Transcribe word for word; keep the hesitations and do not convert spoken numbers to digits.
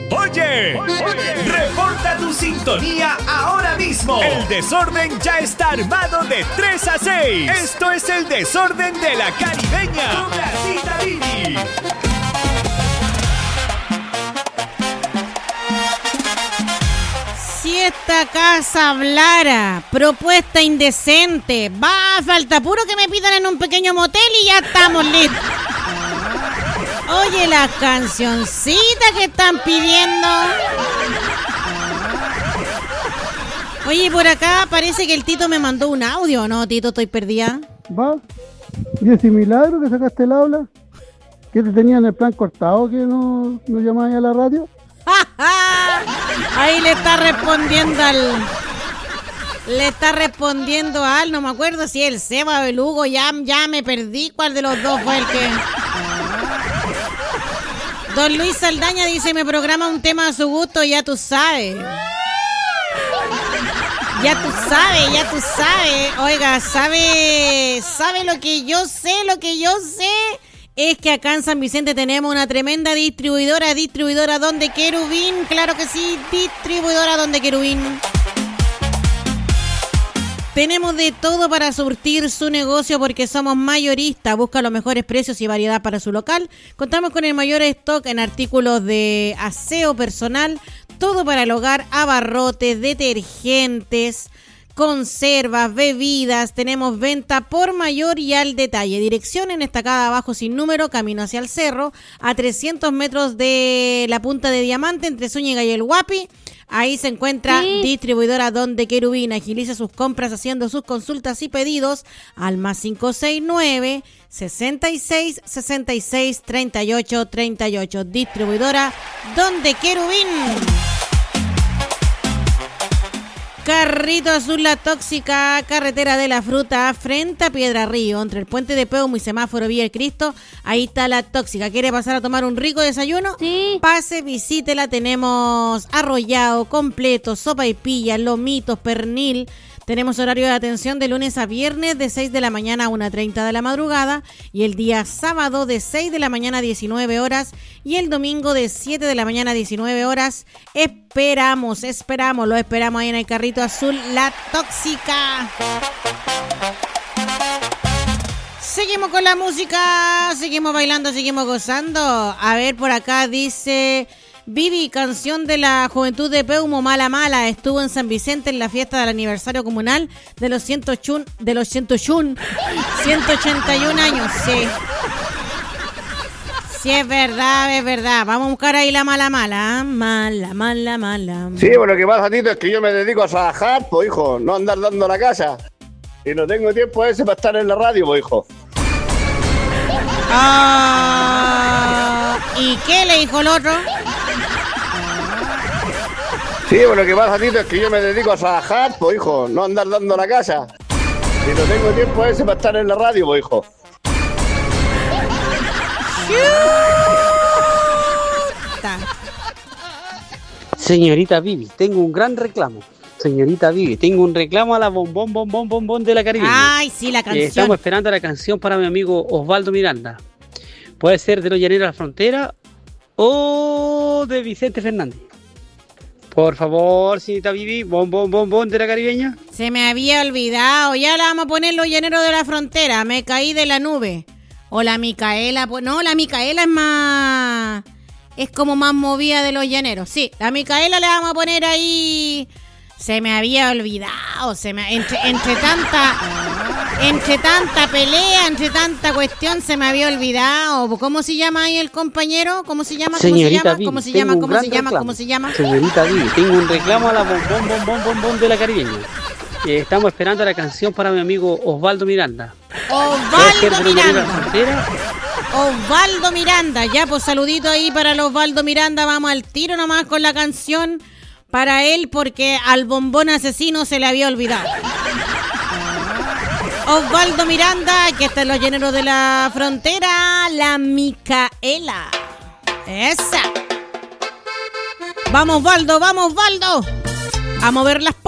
Oye, Oye, reporta tu sintonía ahora mismo. El desorden ya está armado de tres a seis. Esto es el desorden de la Caribeña con la Cita Vivi. Si esta casa hablara, propuesta indecente, va, falta puro que me pidan en un pequeño motel y ya estamos listos. Oye, las cancioncitas que están pidiendo. Oye, por acá parece que el Tito me mandó un audio, ¿no, Tito? Estoy perdida. Va, y ese milagro que sacaste el habla, que te tenían el plan cortado, que no, no llamabas a la radio. Ahí le está respondiendo al... Le está respondiendo al... No me acuerdo si el Seba o el Hugo. Ya, ya me perdí cuál de los dos fue el que... Don Luis Saldaña dice, me programa un tema a su gusto, ya tú sabes. Ya tú sabes, ya tú sabes. Oiga, sabe, sabe lo que yo sé, lo que yo sé es que acá en San Vicente tenemos una tremenda distribuidora, distribuidora Donde Querubín, claro que sí, distribuidora Donde Querubín. Tenemos de todo para surtir su negocio porque somos mayoristas. Busca los mejores precios y variedad para su local. Contamos con el mayor stock en artículos de aseo personal, todo para el hogar, abarrotes, detergentes, conservas, bebidas. Tenemos venta por mayor y al detalle. Dirección en Estacada Abajo sin número, camino hacia el cerro, a trescientos metros de la Punta de Diamante, entre Zúñiga y el Guapi. Ahí se encuentra sí. Distribuidora Donde Querubín. Agiliza sus compras haciendo sus consultas y pedidos al más cinco seis nueve, sesenta y seis, sesenta y seis, treinta y ocho, treinta y ocho. Distribuidora Donde Querubín. Carrito Azul La Tóxica, carretera de la fruta, frente a Piedra Río, entre el puente de Peumo y semáforo Villa El Cristo. Ahí está La Tóxica. ¿Quiere pasar a tomar un rico desayuno? Sí. Pase, visítela. Tenemos arrollado completo, sopa y pilla, lomitos, pernil. Tenemos horario de atención de lunes a viernes de seis de la mañana a una treinta de la madrugada y el día sábado de seis de la mañana a diecinueve horas y el domingo de siete de la mañana a diecinueve horas. Esperamos, esperamos, lo esperamos ahí en el Carrito Azul La Tóxica. Seguimos con la música, seguimos bailando, seguimos gozando. A ver, por acá dice... Vivi, canción de la Juventud de Peumo, Mala Mala, estuvo en San Vicente en la fiesta del aniversario comunal de los ciento ochenta, de los ciento ochenta, ciento ochenta y un años, sí. Sí, es verdad, es verdad. Vamos a buscar ahí la Mala Mala, mala, mala, mala. Sí, bueno, lo que pasa, Tito, es que yo me dedico a trabajar, pues, hijo, no andar dando la casa. Y no tengo tiempo ese para estar en la radio, pues, hijo. Ah, ¿y qué le dijo el otro? Sí, bueno, lo que pasa, Tito, es que yo me dedico a trabajar, pues, hijo, no andar dando la casa. Y no tengo tiempo ese para estar en la radio, pues, hijo. Señorita Vivi, tengo un gran reclamo. Señorita Vivi, tengo un reclamo a la bombón, bombón, bombón de la Caribeña. Ay, sí, la canción. Eh, estamos esperando la canción para mi amigo Osvaldo Miranda. Puede ser de Los Llaneros a la Frontera o de Vicente Fernández. Por favor, señorita Vivi, bombón, bombón de la Caribeña. Se me había olvidado, ya la vamos a poner Los Llaneros de la Frontera. Me caí de la nube. O la Micaela, pues no, la Micaela es más... Es como más movida de Los Llaneros. Sí, la Micaela le vamos a poner ahí... Se me había olvidado, se me, entre, entre tanta entre tanta pelea, entre tanta cuestión, se me había olvidado. ¿Cómo se llama ahí el compañero? ¿Cómo se llama? ¿Cómo Señorita se llama? Vivi, ¿Cómo se llama? ¿Cómo se llama? reclamo. ¿Cómo se llama? Señorita Vivi, tengo un reclamo a la bombón, bombón, bombón de la Caribeña. Eh, estamos esperando la canción para mi amigo Osvaldo Miranda. Osvaldo Miranda. Osvaldo Miranda. Ya, pues saludito ahí para el Osvaldo Miranda. Vamos al tiro nomás con la canción para él porque al bombón asesino se le había olvidado. Osvaldo Miranda, que está en Los Llaneros de la Frontera, la Micaela. Esa. Vamos, Valdo, vamos, Valdo. A mover las